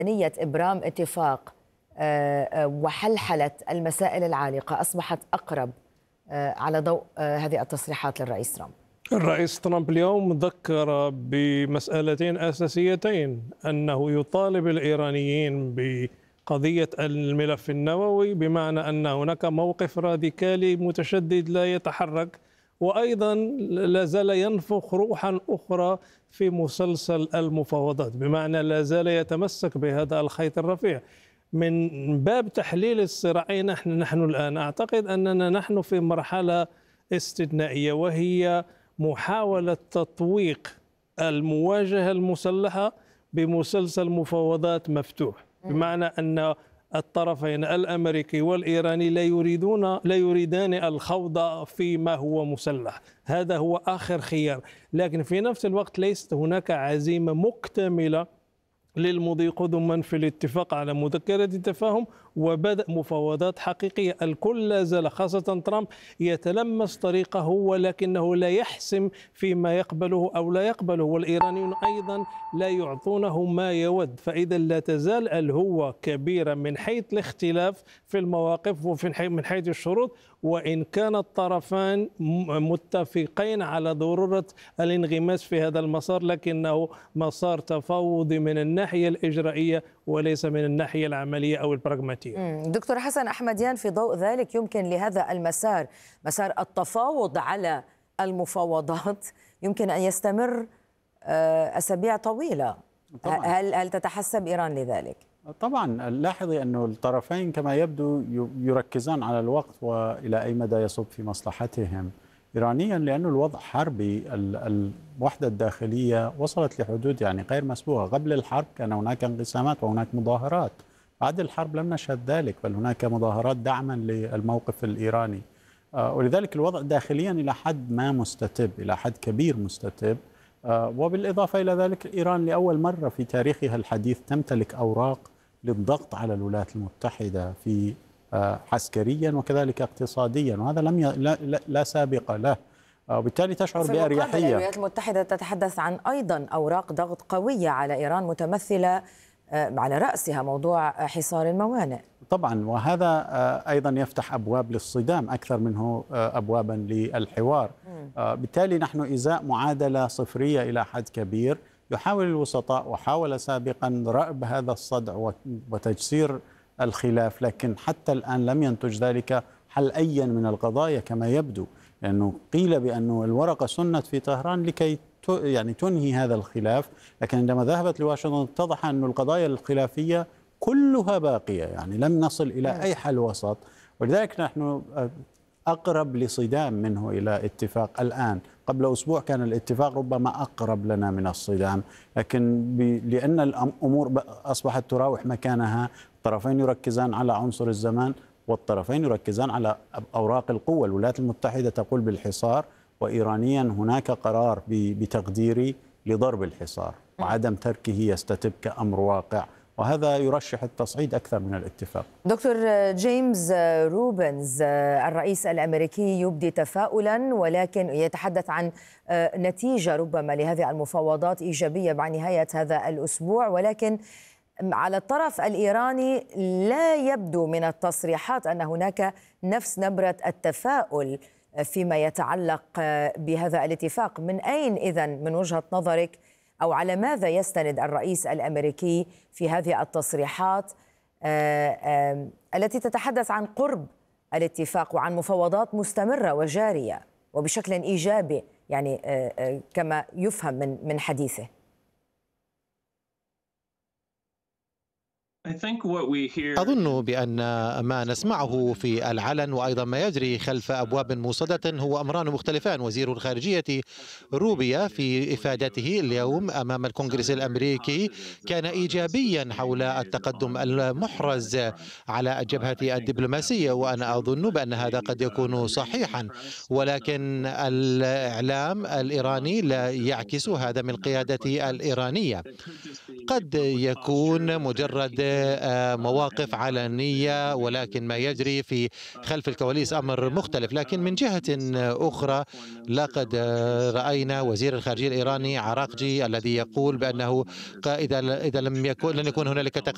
نية إبرام اتفاق وحلحلة المسائل العالقة أصبحت أقرب على ضوء هذه التصريحات للرئيس ترامب؟ الرئيس ترامب اليوم ذكر بمسألتين أساسيتين: أنه يطالب الإيرانيين بقضية الملف النووي، بمعنى أن هناك موقف راديكالي متشدد لا يتحرك، وأيضا لا زال ينفخ روحا أخرى في مسلسل المفاوضات، بمعنى لا زال يتمسك بهذا الخيط الرفيع. من باب تحليل الصراعين نحن الآن أعتقد أننا نحن في مرحلة استثنائية، وهي محاولة تطويق المواجهة المسلحة بمسلسل مفاوضات مفتوح، بمعنى أن الطرفين الأمريكي والإيراني لا يريدان الخوض فيما هو مسلح، هذا هو آخر خيار. لكن في نفس الوقت ليست هناك عزيمة مكتملة للمضي قدما في الاتفاق على مذكرة التفاهم وبدء مفاوضات حقيقية. الكل لا زال، خاصة ترامب، يتلمس طريقه، ولكنه لا يحسم فيما يقبله أو لا يقبله، والإيرانيون أيضا لا يعطونه ما يود. فإذا لا تزال الهوة كبيرة من حيث الاختلاف في المواقف من حيث الشروط، وإن كان الطرفان متفقين على ضرورة الانغماس في هذا المسار، لكنه مسار تفاوضي من الناحية الإجرائية وليس من الناحية العملية أو البراغماتية. دكتور حسن أحمديان، في ضوء ذلك يمكن لهذا المسار، مسار التفاوض على المفاوضات، يمكن أن يستمر أسابيع طويلة. هل تتحسب إيران لذلك؟ طبعا لاحظي أن الطرفين كما يبدو يركزان على الوقت وإلى أي مدى يصب في مصلحتهم. إيرانيا لأنه الوضع حربي، الوحدة الداخلية وصلت لحدود يعني غير مسبوقة. قبل الحرب كان هناك انقسامات وهناك مظاهرات، بعد الحرب لم نشهد ذلك، بل هناك مظاهرات دعما للموقف الإيراني. ولذلك الوضع داخليا إلى حد ما مستتب، إلى حد كبير مستتب. وبالإضافة إلى ذلك إيران لأول مرة في تاريخها الحديث تمتلك أوراق للضغط على الولايات المتحدة في عسكريا وكذلك اقتصاديا، وهذا لا سابق له، وبالتالي تشعر بأريحية. الولايات المتحدة تتحدث عن أيضا أوراق ضغط قوية على إيران متمثلة على رأسها موضوع حصار الموانئ. طبعا، وهذا أيضا يفتح أبواب للصدام أكثر منه أبوابا للحوار. بالتالي نحن إزاء معادلة صفرية إلى حد كبير. يحاول الوسطاء وحاول سابقا رأب هذا الصدع وتجسير الخلاف، لكن حتى الآن لم ينتج ذلك حل أي من القضايا كما يبدو، لأنه قيل بأن الورقة سنت في طهران لكي يعني تنهي هذا الخلاف، لكن عندما ذهبت لواشنطن اتضح أن القضايا الخلافية كلها باقية، يعني لم نصل إلى أي حل وسط. ولذلك نحن أقرب لصدام منه إلى اتفاق الآن. قبل أسبوع كان الاتفاق ربما أقرب لنا من الصدام، لكن لأن الأمور أصبحت تراوح مكانها، الطرفين يركزان على عنصر الزمان والطرفين يركزان على أوراق القوة. الولايات المتحدة تقول بالحصار، وإيرانيا هناك قرار بتقديري لضرب الحصار وعدم تركه يستتب كأمر واقع، وهذا يرشح التصعيد أكثر من الاتفاق. دكتور جيمس روبنز، الرئيس الأمريكي يبدي تفاؤلا، ولكن يتحدث عن نتيجة ربما لهذه المفاوضات إيجابية مع نهاية هذا الأسبوع، ولكن على الطرف الإيراني لا يبدو من التصريحات أن هناك نفس نبرة التفاؤل فيما يتعلق بهذا الاتفاق. من أين إذن من وجهة نظرك، أو على ماذا يستند الرئيس الأمريكي في هذه التصريحات التي تتحدث عن قرب الاتفاق وعن مفاوضات مستمرة وجارية وبشكل إيجابي، يعني كما يفهم من حديثه؟ أظن بأن ما نسمعه في العلن وأيضا ما يجري خلف أبواب موصدة هو أمران مختلفان. وزير الخارجية روبيا في إفادته اليوم أمام الكونغرس الأمريكي كان إيجابيا حول التقدم المحرز على الجبهة الدبلوماسية، وأنا أظن بأن هذا قد يكون صحيحا، ولكن الإعلام الإيراني لا يعكس هذا من القيادة الإيرانية. قد يكون مجرد مواقف علنية، ولكن ما يجري في خلف الكواليس أمر مختلف. لكن من جهة أخرى لقد رأينا وزير الخارجية الإيراني عراقجي الذي يقول بأنه إذا لن يكون هنالك